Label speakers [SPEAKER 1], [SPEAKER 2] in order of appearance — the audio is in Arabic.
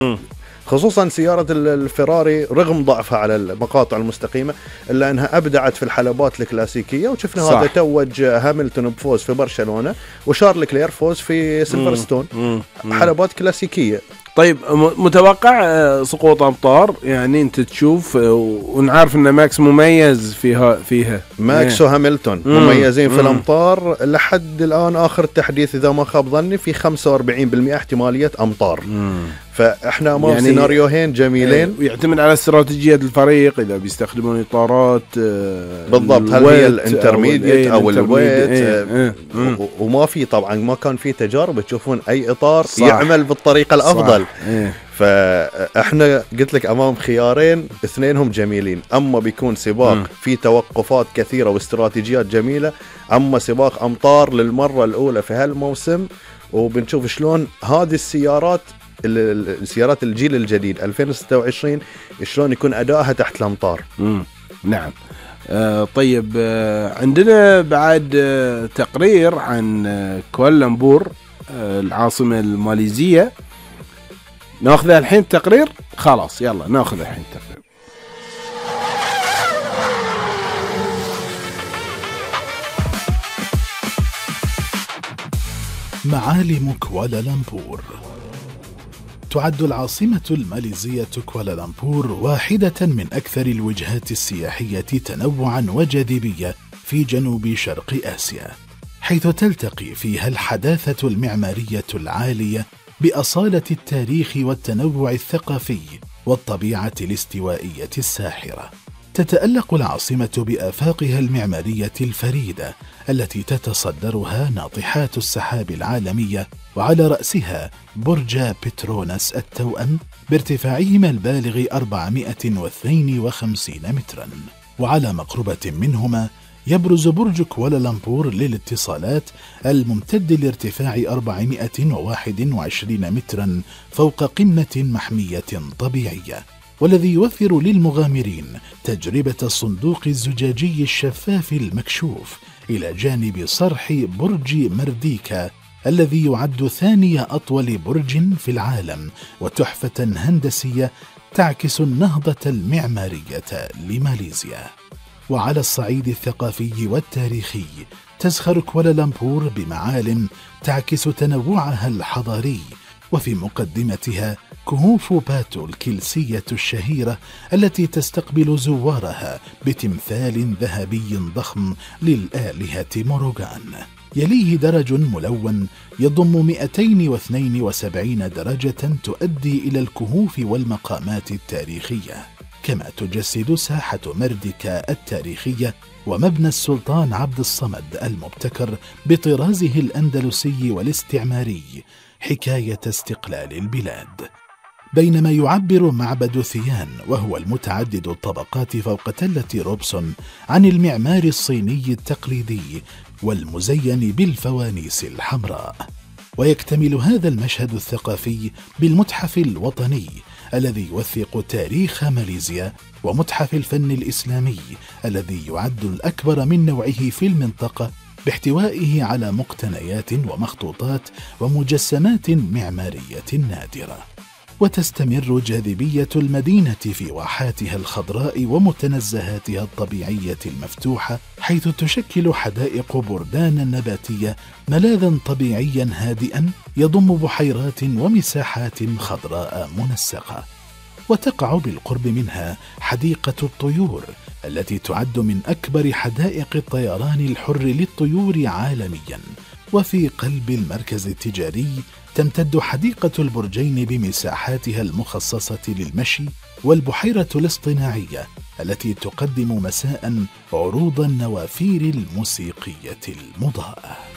[SPEAKER 1] خصوصا سيارة الفيراري رغم ضعفها على المقاطع المستقيمة إلا أنها أبدعت في الحلبات الكلاسيكية، وشفنا هذا توج هاملتون بفوز في برشلونة وشارل كلير فوز في سيلفرستون، حلبات كلاسيكية.
[SPEAKER 2] طيب متوقع سقوط أمطار؟ يعني أنت تشوف ونعرف أن ماكس مميز فيها
[SPEAKER 1] ماكس وهاملتون مميزين في الأمطار لحد الآن. آخر التحديث إذا ما خاب ظني في 45% احتمالية أمطار. فإحنا أمام يعني سيناريوهين جميلين،
[SPEAKER 2] ويعتمد على استراتيجية الفريق إذا بيستخدمون إطارات
[SPEAKER 1] بالضبط، هل هي الانترميديت أو الويت. وما في طبعا ما كان في تجارب تشوفون أي إطار يعمل بالطريقة الأفضل. فإحنا قلت لك أمام خيارين اثنينهم جميلين، أما بيكون سباق في توقفات كثيرة واستراتيجيات جميلة، أما سباق أمطار للمرة الأولى في هالموسم، وبنشوف شلون هذه السيارات الجيل الجديد 2026 شلون يكون أدائها تحت الأمطار.
[SPEAKER 2] نعم. طيب عندنا بعد تقرير عن كوالالمبور العاصمة الماليزية، ناخذها الحين التقرير. خلاص يلا ناخذ الحين التقرير.
[SPEAKER 3] معالم كوالالمبور. تعد العاصمة الماليزية كوالالمبور واحدة من أكثر الوجهات السياحية تنوعاً وجاذبية في جنوب شرق آسيا، حيث تلتقي فيها الحداثة المعمارية العالية بأصالة التاريخ والتنوع الثقافي والطبيعة الاستوائية الساحرة. تتألق العاصمة بآفاقها المعمارية الفريدة التي تتصدرها ناطحات السحاب العالمية، وعلى رأسها برج بتروناس التوأم بارتفاعهما البالغ 452 مترا، وعلى مقربة منهما يبرز برج كوالالمبور للاتصالات الممتد لارتفاع 421 مترا فوق قمة محمية طبيعية، والذي يوفر للمغامرين تجربة الصندوق الزجاجي الشفاف المكشوف إلى جانب صرح برج مرديكا الذي يعد ثاني أطول برج في العالم وتحفة هندسية تعكس النهضة المعمارية لماليزيا. وعلى الصعيد الثقافي والتاريخي تزخر كوالالمبور بمعالم تعكس تنوعها الحضاري، وفي مقدمتها كهوف باتو الكلسية الشهيرة التي تستقبل زوارها بتمثال ذهبي ضخم للآلهة موروغان. يليه درج ملون يضم 272 درجة تؤدي إلى الكهوف والمقامات التاريخية، كما تجسد ساحة مردكا التاريخية ومبنى السلطان عبد الصمد المبتكر بطرازه الأندلسي والاستعماري حكاية استقلال البلاد. بينما يعبر معبد ثيان وهو المتعدد الطبقات فوق تلة روبسون عن المعمار الصيني التقليدي والمزين بالفوانيس الحمراء. ويكتمل هذا المشهد الثقافي بالمتحف الوطني الذي يوثق تاريخ ماليزيا، ومتحف الفن الإسلامي الذي يعد الأكبر من نوعه في المنطقة باحتوائه على مقتنيات ومخطوطات ومجسمات معمارية نادرة. وتستمر جاذبية المدينة في واحاتها الخضراء ومتنزهاتها الطبيعية المفتوحة، حيث تشكل حدائق بردان النباتية ملاذا طبيعيا هادئا يضم بحيرات ومساحات خضراء منسقة. وتقع بالقرب منها حديقة الطيور التي تعد من أكبر حدائق الطيران الحر للطيور عالميا. وفي قلب المركز التجاري تمتد حديقة البرجين بمساحاتها المخصصة للمشي، والبحيرة الاصطناعية التي تقدم مساء عروض النوافير الموسيقية المضاءة.